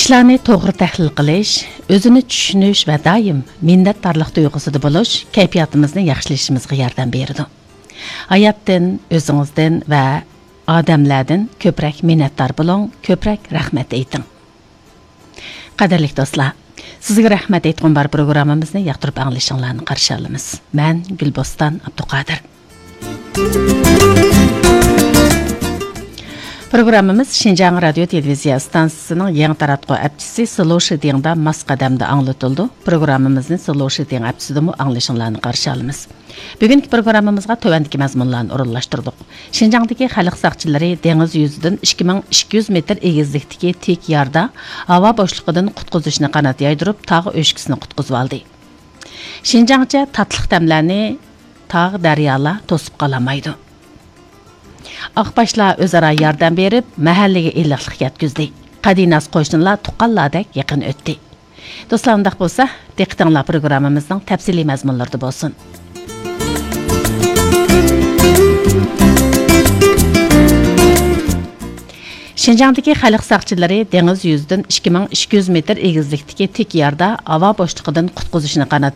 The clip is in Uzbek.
İşlarni to'g'ri tahlil qilish, o'zini tushunish va doim minnatdorlik tuyg'usida bo'lish kayfiyatimizni yaxshilashimizga yordam beradi. Hayotdan, o'zingizdan va odamlardan ko'proq minnatdor bo'ling, ko'proq rahmat ayting. Qadrli do'stlar, sizga rahmat aytgan bar programmamizni yoqtirib anglashingizni qarshi olamiz. Men Gulboston Abduqodir. Programmamiz Şinjan Radio Televiziya stansiyasining yangi taratquv apchisi Sloshi Dengda mas qadamda anglatildi. Programmamizni Sloshi Deng apchisidami anglashingizni qarshi olamiz. Bugungi programmamizga tövandagi mazmunlarni o'rinlashtirdik. Şinjandagi xalq saqchilari dengiz yuzidan 2200 metr egizlikdagi tek yarda havo boshlig'idan qutqizishni qanot yaydirib, tog' o'shkisini qutqizib oldi. Şinjangcha tatliq tamlarni tog' daryolar to'sib qolamaydi. Aqbaşlar o'zaro yordam berib, mahallaga iliqlik yetkazdi. Qadinas qo'shnilar tuqqanlardek yaqin o'tdi. Do'stlar, undaq bo'lsa, diqqatinglar programmamizning tafsiliy mazmunlarida bo'lsin. Şinjandagi xalq saqchilari dengiz yuzidan 2200 metr egizlikdagi tik yarda havo boshlig'idan qutqizishni qanot